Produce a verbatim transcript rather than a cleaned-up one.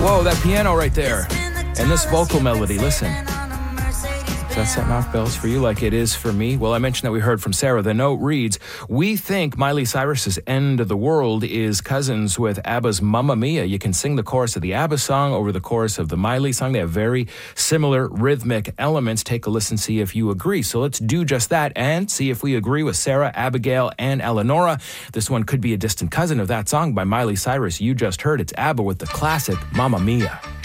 Whoa, that piano right there. And this vocal melody, listen. Does that set off bells for you like it is for me? Well, I mentioned that we heard from Sarah. The note reads, we think Miley Cyrus's End of the World is cousins with ABBA's Mamma Mia. You can sing the chorus of the ABBA song over the chorus of the Miley song. They have very similar rhythmic elements. Take a listen, see if you agree. So let's do just that and see if we agree with Sarah, Abigail, and Eleonora. This one could be a distant cousin of that song by Miley Cyrus you just heard. It's ABBA with the classic Mamma Mia.